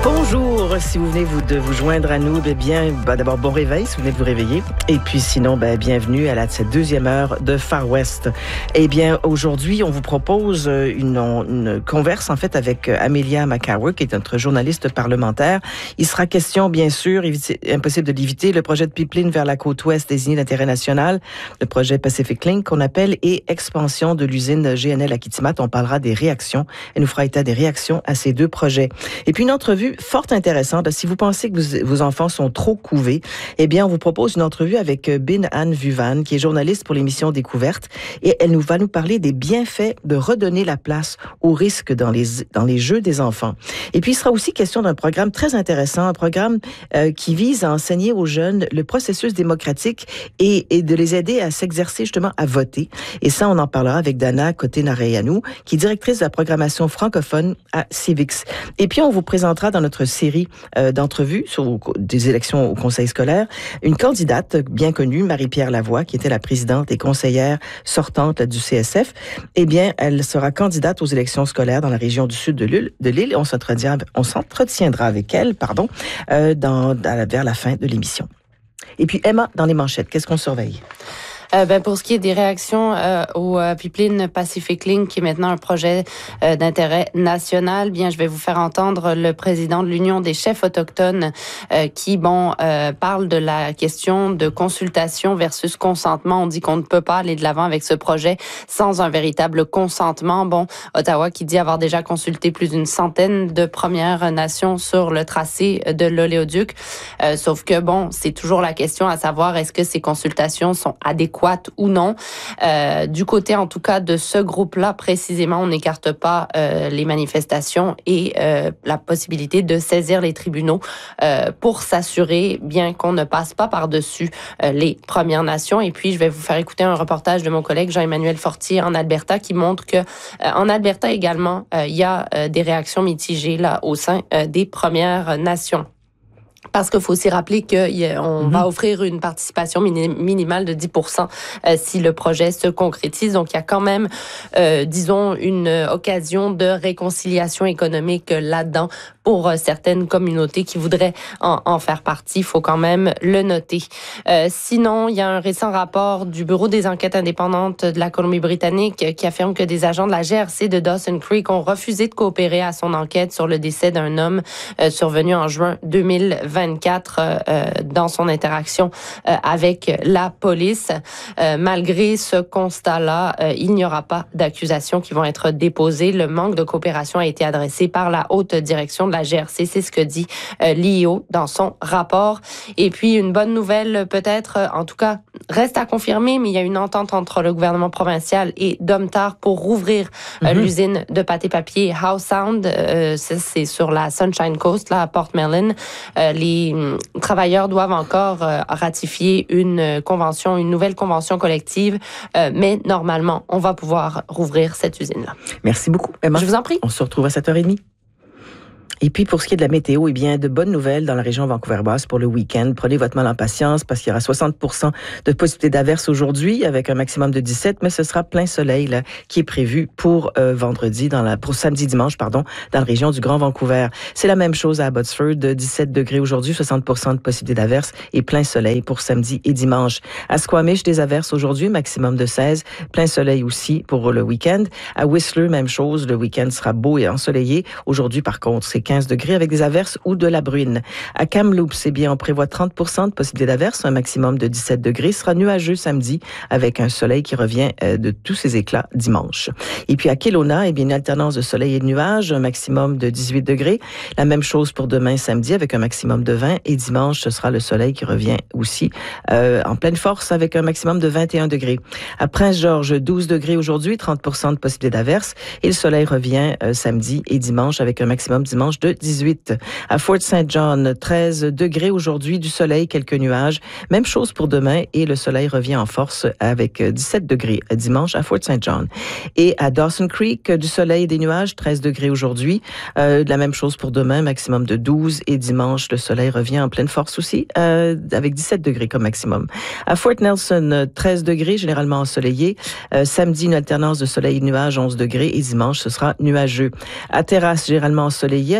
Bonjour, si vous venez de vous joindre à nous, d'abord bon réveil si vous venez de vous réveiller. Et puis sinon, bienvenue à cette deuxième heure de Far West. Eh bien, aujourd'hui, on vous propose une converse en fait avec Amelia McCarwer, qui est notre journaliste parlementaire. Il sera question, bien sûr, impossible de l'éviter, le projet de pipeline vers la côte ouest désigné d'intérêt national, le projet Pacific Link qu'on appelle, et expansion de l'usine GNL à Kitimat. On parlera des réactions. Elle nous fera état des réactions à ces deux projets. Et puis une entrevue fort intéressante. Si vous pensez que vos enfants sont trop couvés, eh bien, on vous propose une entrevue avec Bin-Anne Vuvan, qui est journaliste pour l'émission Découverte, et elle va nous parler des bienfaits de redonner la place aux risques dans les jeux des enfants. Et puis, il sera aussi question d'un programme très intéressant, un programme qui vise à enseigner aux jeunes le processus démocratique et de les aider à s'exercer justement à voter. Et ça, on en parlera avec Dana Côté-Nareyanou, qui est directrice de la programmation francophone à Civics. Et puis, on vous présentera dans notre série d'entrevues sur des élections au conseil scolaire une candidate bien connue, Marie-Pierre Lavoie, qui était la présidente et conseillère sortante du CSF. Eh bien, elle sera candidate aux élections scolaires dans la région du sud de l'île. On s'entretiendra avec elle, vers la fin de l'émission. Et puis, Emma, dans les manchettes, qu'est-ce qu'on surveille? Pour ce qui est des réactions au pipeline Pacific Link, qui est maintenant un projet d'intérêt national, bien, je vais vous faire entendre le président de l'Union des chefs autochtones qui, parle de la question de consultation versus consentement. On dit qu'on ne peut pas aller de l'avant avec ce projet sans un véritable consentement. Ottawa qui dit avoir déjà consulté plus d'une centaine de Premières Nations sur le tracé de l'oléoduc. Sauf que, c'est toujours la question à savoir, est-ce que ces consultations sont adéquates ou non. Du côté, en tout cas, de ce groupe-là, précisément, on n'écarte pas les manifestations et la possibilité de saisir les tribunaux pour s'assurer bien qu'on ne passe pas par-dessus les Premières Nations. Et puis, je vais vous faire écouter un reportage de mon collègue Jean-Emmanuel Fortier en Alberta qui montre que en Alberta également, il y a des réactions mitigées là au sein des Premières Nations. Parce qu'il faut aussi rappeler qu'on va offrir une participation minimale de 10% si le projet se concrétise. Donc, il y a quand même, une occasion de réconciliation économique là-dedans pour certaines communautés qui voudraient en faire partie. Il faut quand même le noter. Sinon, il y a un récent rapport du Bureau des enquêtes indépendantes de la Colombie-Britannique qui affirme que des agents de la GRC de Dawson Creek ont refusé de coopérer à son enquête sur le décès d'un homme survenu en juin 2024 dans son interaction avec la police. Malgré ce constat-là, il n'y aura pas d'accusations qui vont être déposées. Le manque de coopération a été adressé par la haute direction de la GRC. C'est ce que dit l'IO dans son rapport. Et puis, une bonne nouvelle peut-être, en tout cas, reste à confirmer, mais il y a une entente entre le gouvernement provincial et Domtar pour rouvrir l'usine de pâte et papier Howe Sound. C'est sur la Sunshine Coast, là, à Portmeilon. Les travailleurs doivent encore ratifier une nouvelle convention collective, mais normalement, on va pouvoir rouvrir cette usine-là. Merci beaucoup, Emma. Je vous en prie. On se retrouve à 7h30. Et puis, pour ce qui est de la météo, de bonnes nouvelles dans la région Vancouver-Basse pour le week-end. Prenez votre mal en patience parce qu'il y aura 60% de possibilité d'averse aujourd'hui avec un maximum de 17, mais ce sera plein soleil là, qui est prévu pour pour samedi-dimanche, dans la région du Grand Vancouver. C'est la même chose à Abbotsford, 17 degrés aujourd'hui, 60% de possibilité d'averse et plein soleil pour samedi et dimanche. À Squamish, des averses aujourd'hui, maximum de 16, plein soleil aussi pour le week-end. À Whistler, même chose, le week-end sera beau et ensoleillé. Aujourd'hui, par contre, c'est 15 degrés avec des averses ou de la bruine. À Kamloops, on prévoit 30% de possibilité d'averse, un maximum de 17 degrés. Ce sera nuageux samedi avec un soleil qui revient de tous ses éclats dimanche. Et puis à Kelowna, une alternance de soleil et de nuages, un maximum de 18 degrés. La même chose pour demain samedi avec un maximum de 20 et dimanche, ce sera le soleil qui revient aussi en pleine force avec un maximum de 21 degrés. À Prince-Georges, 12 degrés aujourd'hui, 30% de possibilité d'averse et le soleil revient samedi et dimanche avec un maximum dimanche de 18. À Fort St. John, 13 degrés aujourd'hui, du soleil, quelques nuages. Même chose pour demain et le soleil revient en force avec 17 degrés dimanche à Fort St. John. Et à Dawson Creek, du soleil et des nuages, 13 degrés aujourd'hui. La même chose pour demain, maximum de 12 et dimanche, le soleil revient en pleine force aussi avec 17 degrés comme maximum. À Fort Nelson, 13 degrés, généralement ensoleillé. Samedi, une alternance de soleil et nuages, 11 degrés et dimanche, ce sera nuageux. À Terrasse, généralement ensoleillé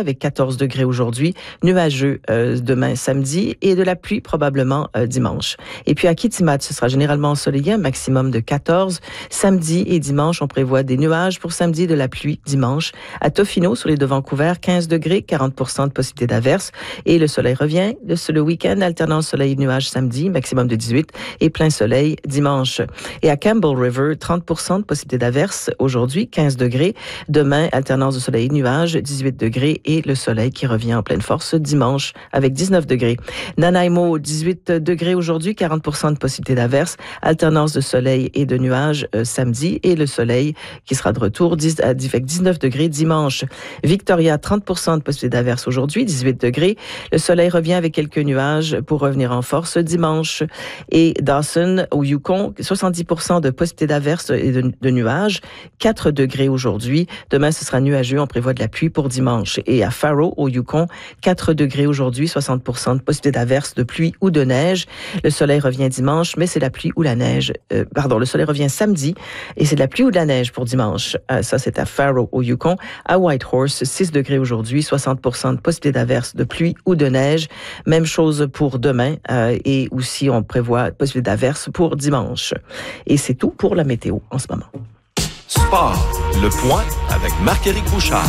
avec 14 degrés aujourd'hui, nuageux demain samedi et de la pluie probablement dimanche. Et puis à Kitimat, ce sera généralement ensoleillé, un maximum de 14. Samedi et dimanche, on prévoit des nuages pour samedi, de la pluie dimanche. À Tofino, sur les de Vancouver, 15 degrés, 40% de possibilité d'averse. Et le soleil revient le week-end, alternance soleil-nuage samedi, maximum de 18 et plein soleil dimanche. Et à Campbell River, 30% de possibilité d'averse aujourd'hui, 15 degrés. Demain, alternance de soleil-nuage, 18 degrés et le soleil qui revient en pleine force dimanche avec 19 degrés. Nanaimo, 18 degrés aujourd'hui, 40% de possibilité d'averse, alternance de soleil et de nuages samedi et le soleil qui sera de retour avec 19 degrés dimanche. Victoria, 30% de possibilité d'averse aujourd'hui, 18 degrés. Le soleil revient avec quelques nuages pour revenir en force dimanche. Et Dawson, au Yukon, 70% de possibilité d'averse et de nuages, 4 degrés aujourd'hui. Demain, ce sera nuageux, on prévoit de la pluie pour dimanche. Et à Faro, au Yukon, 4 degrés aujourd'hui, 60% de possibilité d'averse, de pluie ou de neige. Le soleil revient dimanche, mais c'est la pluie ou la neige. Le soleil revient samedi et c'est de la pluie ou de la neige pour dimanche. Ça, c'est à Faro, au Yukon. À Whitehorse, 6 degrés aujourd'hui, 60% de possibilité d'averse, de pluie ou de neige. Même chose pour demain et aussi on prévoit possibilité d'averse pour dimanche. Et c'est tout pour la météo en ce moment. Sport, le point avec Marc-Éric Bouchard.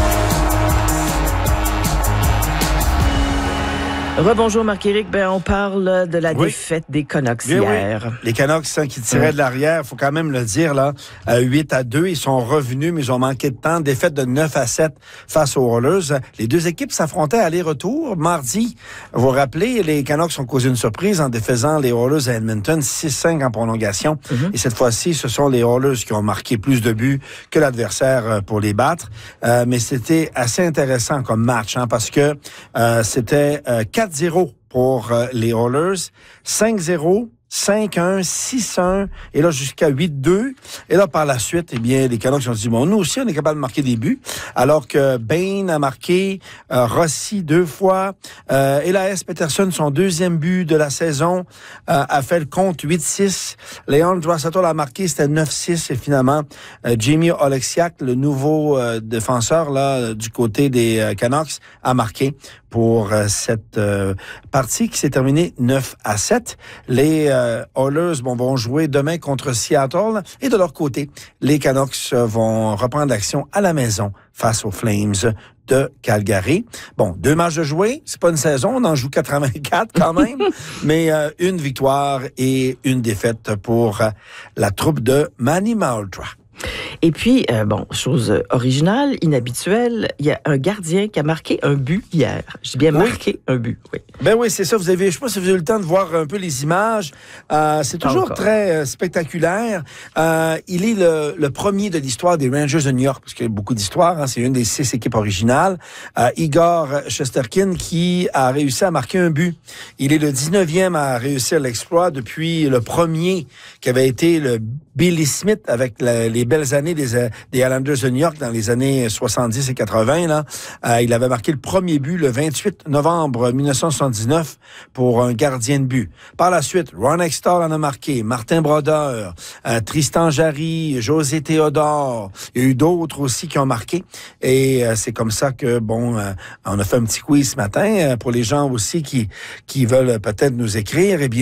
Rebonjour Marc-Éric, on parle de la défaite des Canucks hier. Oui. Les Canucks qui tiraient de l'arrière, il faut quand même le dire, 8-2, ils sont revenus, mais ils ont manqué de temps. Défaite de 9-7 face aux Oilers. Les deux équipes s'affrontaient à aller-retour. Mardi, vous vous rappelez, les Canucks ont causé une surprise en défaisant les Oilers à Edmonton, 6-5 en prolongation. Et cette fois-ci, ce sont les Oilers qui ont marqué plus de buts que l'adversaire pour les battre. Mais c'était assez intéressant comme match, parce que c'était 4-0 pour les Oilers, 5-0, 5-1, 6-1, et là, jusqu'à 8-2. Et là, par la suite, les Canucks ont dit, nous aussi, on est capable de marquer des buts. Alors que Bain a marqué, Rossi 2 fois, Elias Pettersson, son deuxième but de la saison, a fait le compte 8-6. Leon Draisaitl a marqué, c'était 9-6. Et finalement, Jamie Oleksiak, le nouveau défenseur du côté des Canucks, a marqué pour cette partie qui s'est terminée 9-7. Les Oilers vont jouer demain contre Seattle. Et de leur côté, les Canucks vont reprendre l'action à la maison face aux Flames de Calgary. 2 matchs de jouer, c'est pas une saison, on en joue 84 quand même, mais une victoire et une défaite pour la troupe de Manny Malhotra. Et puis, chose originale, inhabituelle, il y a un gardien qui a marqué un but hier. J'ai bien marqué un but, oui. Oui, c'est ça. Je sais pas si vous avez eu le temps de voir un peu les images. C'est toujours très spectaculaire. Il est le premier de l'histoire des Rangers de New York, parce qu'il y a beaucoup d'histoires. C'est une des 6 équipes originales. Igor Shesterkin qui a réussi à marquer un but. Il est le 19e à réussir l'exploit depuis le premier qui avait été le Billy Smith avec les belles années des Islanders de New York dans les années 70 et 80. Il avait marqué le premier but le 28 novembre 1979 pour un gardien de but. Par la suite, Ron Hextall en a marqué, Martin Brodeur, Tristan Jarry, José Théodore. Il y a eu d'autres aussi qui ont marqué. Et c'est comme ça que, on a fait un petit quiz ce matin pour les gens aussi qui veulent peut-être nous écrire.